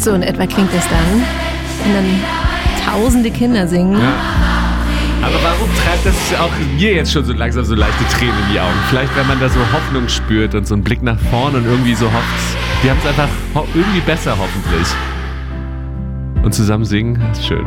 So in etwa klingt es dann, wenn dann tausende Kinder singen. Ja. Aber warum treibt das auch mir jetzt schon so langsam so leichte Tränen in die Augen? Vielleicht, wenn man da so Hoffnung spürt und so einen Blick nach vorn und irgendwie so hofft, wir haben es einfach irgendwie besser hoffentlich. Und zusammen singen, ist schön.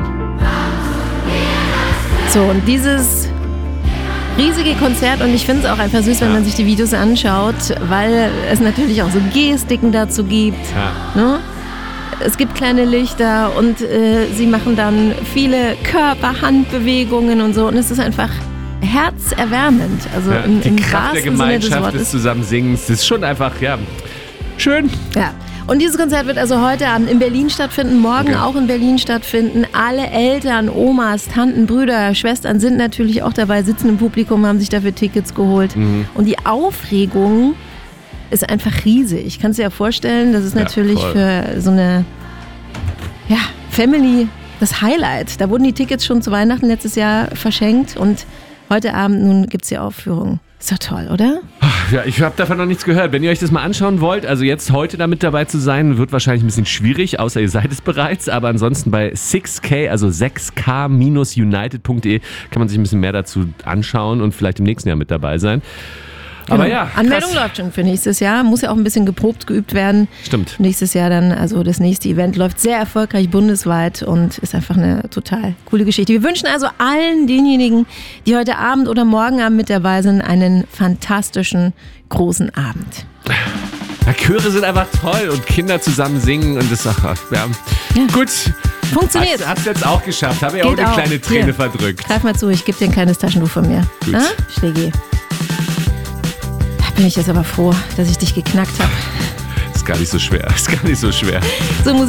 So, und dieses riesige Konzert, und ich finde es auch einfach süß, wenn man sich die Videos anschaut, weil es natürlich auch so Gestiken dazu gibt. Ja. Ne? Es gibt kleine Lichter und sie machen dann viele Körper-Handbewegungen und so, und es ist einfach herzerwärmend. Also Ja, im die Kraft der wahrsten Sinne des Gemeinschaft Wortes. des Zusammensingens, das ist schon einfach, schön. Ja. Und dieses Konzert wird also heute Abend in Berlin stattfinden, morgen auch in Berlin stattfinden. Alle Eltern, Omas, Tanten, Brüder, Schwestern sind natürlich auch dabei, sitzen im Publikum, haben sich dafür Tickets geholt. Und die Aufregung ist einfach riesig. Ich kann es dir ja vorstellen, das ist natürlich für so eine Family das Highlight. Da wurden die Tickets schon zu Weihnachten letztes Jahr verschenkt und heute Abend nun gibt es die Aufführung. Ist doch toll, oder? Ja, ich habe davon noch nichts gehört. Wenn ihr euch das mal anschauen wollt, also jetzt heute da mit dabei zu sein, wird wahrscheinlich ein bisschen schwierig, außer ihr seid es bereits. Aber ansonsten bei 6K, also 6k-united.de, kann man sich ein bisschen mehr dazu anschauen und vielleicht im nächsten Jahr mit dabei sein. Aber Genau. ja, Anmeldung krass. läuft schon für nächstes Jahr. Muss ja auch ein bisschen geprobt, geübt werden. Stimmt. Nächstes Jahr dann, also das nächste Event läuft sehr erfolgreich bundesweit und ist einfach eine total coole Geschichte. Wir wünschen also allen denjenigen, die heute Abend oder morgen Abend mit dabei sind, einen fantastischen, großen Abend. Ja, Chöre sind einfach toll und Kinder zusammen singen und das gut. Funktioniert. Hast jetzt auch geschafft. Habe ja auch Geht eine auch. kleine Träne Hier. verdrückt. Greif mal zu, ich gebe dir ein kleines Taschentuch von mir. Gut. Na, Schlägi? Da bin ich jetzt aber froh, dass ich dich geknackt habe. Ist gar nicht so schwer. So